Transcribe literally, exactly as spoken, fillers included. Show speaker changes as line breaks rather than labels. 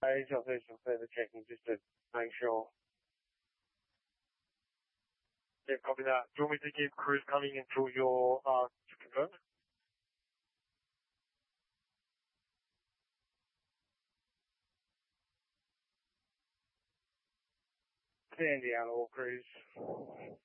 page. I'll do some further checking just to make sure. Yeah, copy that. Do you want me to keep cruise coming until you're uh, confirmed? Sandy out all cruise.